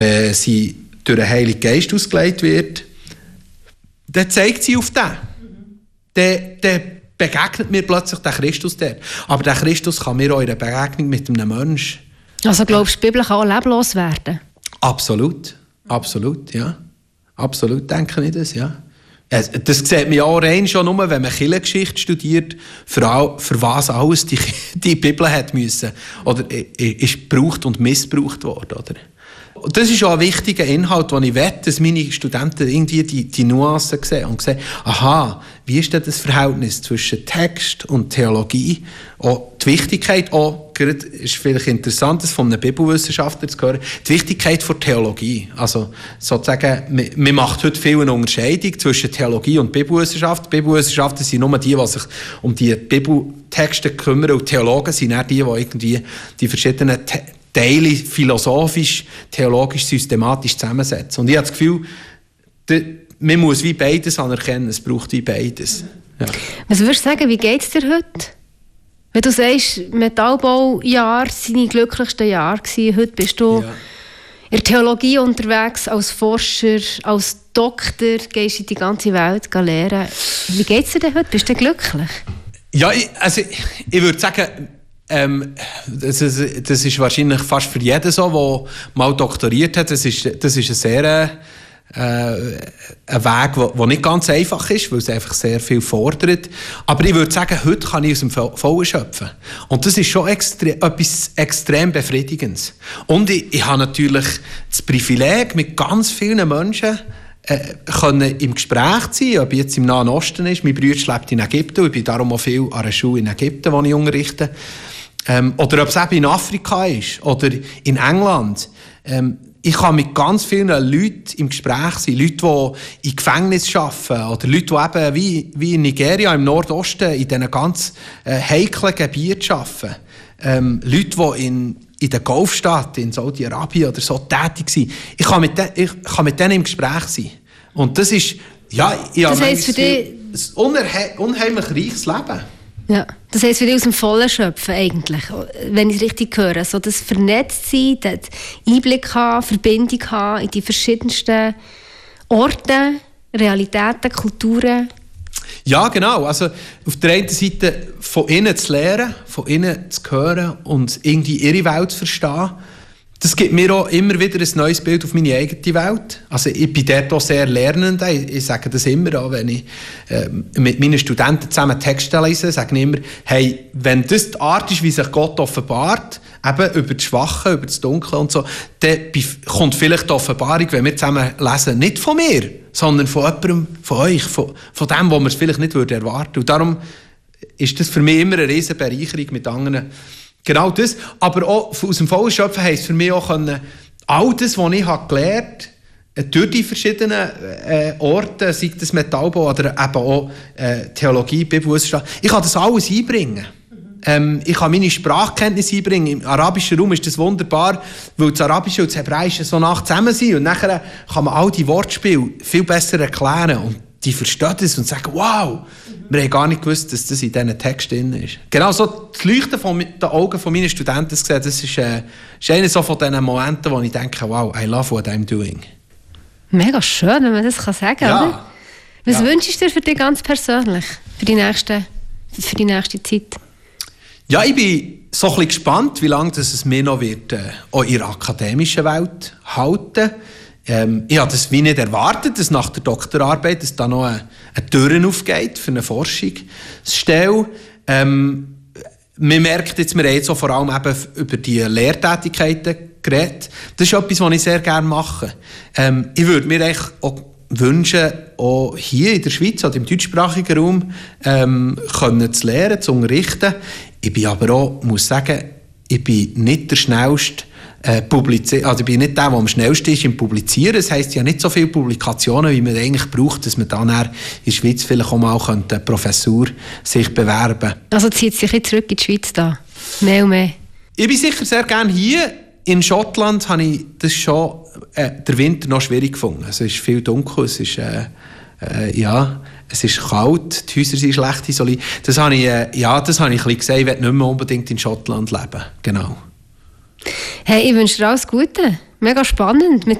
Wenn sie durch den Heiligen Geist ausgelegt wird, dann zeigt sie auf den. Dann begegnet mir plötzlich der Christus dort. Aber der Christus kann mir auch in einer Begegnung mit einem Menschen. Also glaubst du, die Bibel kann auch leblos werden? Absolut, ja. Absolut denke ich das, ja. Das sieht man ja auch rein schon nur, wenn man Kirchengeschichte studiert, für was alles die Bibel hat müssen. Oder ist gebraucht und missbraucht worden, oder? Das ist auch ein wichtiger Inhalt, den ich will, dass meine Studenten irgendwie die Nuancen sehen und sehen, aha, wie ist denn das Verhältnis zwischen Text und Theologie? Auch die Wichtigkeit, ist vielleicht interessant, das von einem Bibelwissenschaftler zu hören, die Wichtigkeit der Theologie. Also sozusagen, man macht heute viel eine Unterscheidung zwischen Theologie und Bibelwissenschaft. Bibelwissenschaften sind nur die sich um die Bibeltexte kümmern, und Theologen sind auch die irgendwie die verschiedenen Teile philosophisch, theologisch, systematisch zusammensetzen. Und ich habe das Gefühl, man muss wie beides anerkennen, es braucht wie beides. Ja. Was würdest du sagen, wie geht es dir heute? Wenn du sagst, Metallbaujahr waren deine glücklichsten Jahre gewesen, heute bist du in der Theologie unterwegs, als Forscher, als Doktor, gehst in die ganze Welt lehren. Wie geht es dir denn heute? Bist du glücklich? Ja, ich würde sagen, das ist wahrscheinlich fast für jeden so, der mal doktoriert hat. Das ist ein sehr ein Weg, der nicht ganz einfach ist, weil es einfach sehr viel fordert. Aber ich würde sagen, heute kann ich aus dem Vollen schöpfen. Und das ist schon etwas extrem Befriedigendes. Und ich habe natürlich das Privileg, mit ganz vielen Menschen können im Gespräch sein, ob jetzt im Nahen Osten ist. Mein Bruder lebt in Ägypten, und ich bin darum auch viel an einer Schule in Ägypten, wo ich unterrichte. Oder ob es eben in Afrika ist oder in England. Ich kann mit ganz vielen Leuten im Gespräch sein. Leute, die in Gefängnissen arbeiten. Oder Leute, die eben wie in Nigeria im Nordosten in diesen ganz heiklen Gebieten arbeiten. Leute, die in der Golfstadt, in Saudi-Arabien oder so tätig sind. Ich kann mit denen im Gespräch sein. Und das ist, das heisst für dich ein unheimlich reiches Leben. Ja, das heisst für dich aus dem Vollen schöpfen eigentlich, wenn ich es richtig höre. So das Vernetztsein, das Einblick haben, Verbindung haben in die verschiedensten Orte, Realitäten, Kulturen. Ja, genau. Also auf der einen Seite von ihnen zu lernen, von ihnen zu hören und irgendwie ihre Welt zu verstehen. Das gibt mir auch immer wieder ein neues Bild auf meine eigene Welt. Also ich bin dort auch sehr lernend. Ich sage das immer auch, wenn ich mit meinen Studenten zusammen Texte lese, sage ich immer, hey, wenn das die Art ist, wie sich Gott offenbart, eben über das Schwache, über das Dunkle und so, dann kommt vielleicht die Offenbarung, wenn wir zusammen lesen, nicht von mir, sondern von jemandem, von euch, von dem, wo man es vielleicht nicht erwarten würde. Und darum ist das für mich immer eine riesen Bereicherung mit anderen. Genau das. Aber auch aus dem Vollen schöpfen heisst für mich auch all das, was ich gelernt habe, durch die verschiedenen Orte, sei das Metallbau oder eben auch Theologie, Bibelwissenschaft, ich kann das alles einbringen. Ich kann meine Sprachkenntnisse einbringen. Im arabischen Raum ist das wunderbar, weil das Arabische und das Hebräische so nah zusammen sind. Und nachher kann man all die Wortspiele viel besser erklären. Und die verstehen das und sagen, wow, wir haben gar nicht gewusst, dass das in diesen Texten drin ist. Genau so das Leuchten von den Augen von meinen Studenten, das ist einer so von diesen Momenten, wo ich denke, wow, I love what I'm doing. Mega schön, wenn man das sagen kann, ja. Oder? Was wünschst du dir für dich ganz persönlich, für die nächste Zeit? Ja, ich bin so ein bisschen gespannt, wie lange es mir noch wird, auch in der akademischen Welt halten. Ich habe das wie nicht erwartet, dass nach der Doktorarbeit dass da noch eine Tür aufgeht für eine Forschungsstelle. Man merkt jetzt, wir haben jetzt auch vor allem eben über die Lehrtätigkeiten geredet. Das ist etwas, was ich sehr gerne mache. Ich würde mir eigentlich auch wünschen, auch hier in der Schweiz oder im deutschsprachigen Raum können zu lehren, zu unterrichten. Ich bin aber auch, muss sagen, ich bin nicht der schnellste also ich bin nicht der am schnellsten ist im Publizieren. Das heisst, ja nicht so viele Publikationen, wie man eigentlich braucht, dass man dann in der Schweiz vielleicht auch mal eine Professur sich bewerben könnte. Also zieht sich jetzt zurück in die Schweiz da? Mehr und mehr? Ich bin sicher sehr gerne hier. In Schottland habe ich das schon der Winter noch schwierig gefunden. Es ist viel dunkel, es ist es ist kalt, die Häuser sind schlecht isoliert. Das habe ich ein bisschen gesagt, ich will nicht mehr unbedingt in Schottland leben. Genau. Hey, ich wünsche dir alles Gute. Mega spannend.